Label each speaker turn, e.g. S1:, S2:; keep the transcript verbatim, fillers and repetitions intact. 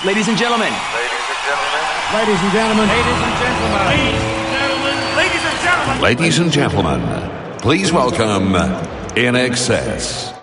S1: Ladies and gentlemen.
S2: Ladies and gentlemen.
S3: Ladies and gentlemen. Ladies and gentlemen.
S4: Ladies and gentlemen, please welcome I N X S.